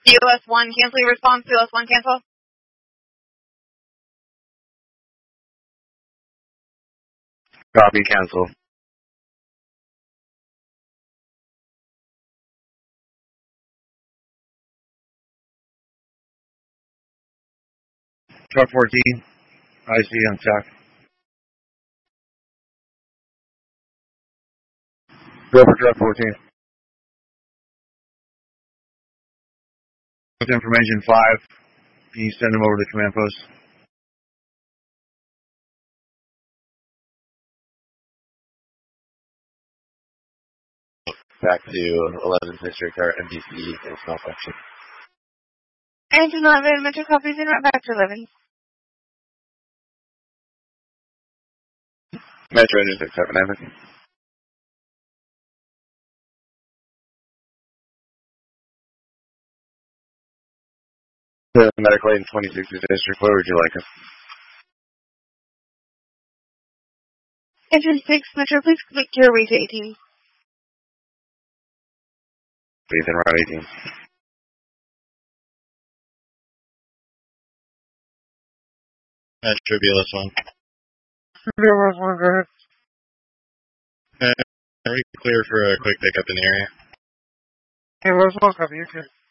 US1, cancel your response. US1, cancel. Copy, cancel. Truck 14, IC on track. Go for truck 14. With information 5, can you send them over to the command post? Back to 11th District or MDC and malfunction. Engine 11, Metro copies in right back to 11. Metro Engine 67, Evan. The medical aid in 26th District, where would you like us? Engine 6, Metro, please click your way to 18. Ethan, route 18. Metro BLS1. BLS1, go ahead. Are we clear for a quick pickup in the area? BLS1, copy, you can.